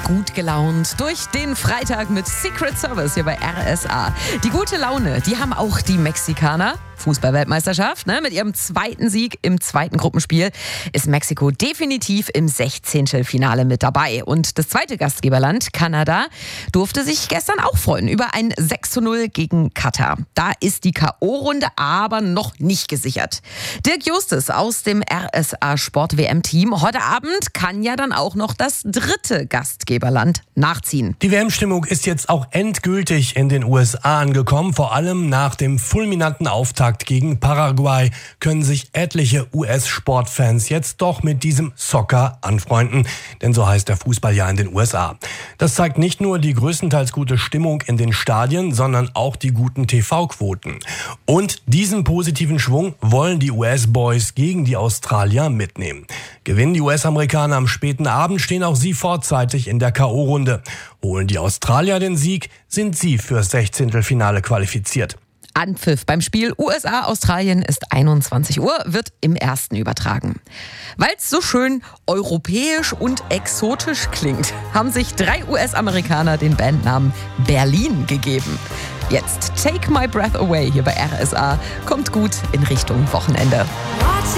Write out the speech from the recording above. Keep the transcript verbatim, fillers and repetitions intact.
gut gelaunt durch den Freitag mit Secret Service hier bei R S A. Die gute Laune, die haben auch die Mexikaner. Fußball-Weltmeisterschaft, ne? Mit ihrem zweiten Sieg im zweiten Gruppenspiel ist Mexiko definitiv im Sechzehntelfinale mit dabei. Und das zweite Gastgeberland, Kanada, durfte sich gestern auch freuen über ein sechs zu null gegen Katar. Da ist die K O-Runde aber noch nicht gesichert. Dirk Justus aus dem R S A Sport-W M-Team. Heute Abend kann ja dann auch noch das dritte Gastgeberland nachziehen. Die W M-Stimmung ist jetzt auch endgültig in den U S A angekommen. Vor allem nach dem fulminanten Auftakt gegen Paraguay können sich etliche U S-Sportfans jetzt doch mit diesem Soccer anfreunden. Denn so heißt der Fußball ja in den U S A. Das zeigt nicht nur die größtenteils gute Stimmung in den Stadien, sondern auch die guten T V-Quoten. Und diesen positiven Schwung wollen die U S-Boys gegen die Australier mitnehmen. Gewinnen die U S-Amerikaner am späten Abend, stehen auch sie vorzeitig in der K O-Runde. Holen die Australier den Sieg, sind sie fürs Sechzehntelfinale qualifiziert. Anpfiff beim Spiel U S A-Australien ist einundzwanzig Uhr, wird im ersten übertragen. Weil es so schön europäisch und exotisch klingt, haben sich drei U S-Amerikaner den Bandnamen Berlin gegeben. Jetzt Take My Breath Away hier bei R S A kommt gut in Richtung Wochenende.